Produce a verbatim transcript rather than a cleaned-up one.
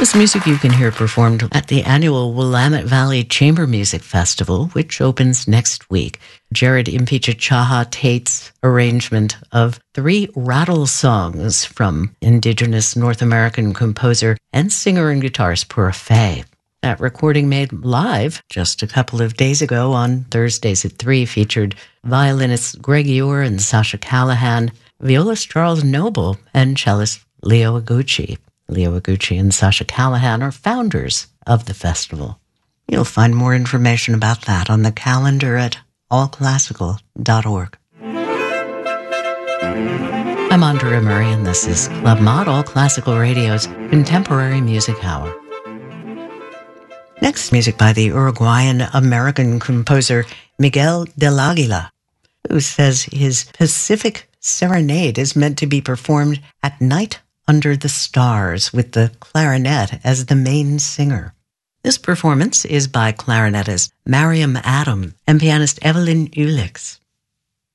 This music you can hear performed at the annual Willamette Valley Chamber Music Festival, which opens next week. Jared Impichachaha Tate's arrangement of three rattle songs from Indigenous North American composer and singer and guitarist Pura Fay. That recording made live just a couple of days ago on Thursdays at three featured violinists Greg Ewer and Sasha Callahan, violist Charles Noble, and cellist Leo Iguchi. Leo Iguchi and Sasha Callahan are founders of the festival. You'll find more information about that on the calendar at all classical dot org. I'm Andrea Murray, and this is Club Mod, All Classical Radio's Contemporary Music Hour. Next, music by the Uruguayan-American composer Miguel del Águila, who says his Pacific Serenade is meant to be performed at night under the stars with the clarinet as the main singer. This performance is by clarinetist Mariam Adam and pianist Evelyn Ulix.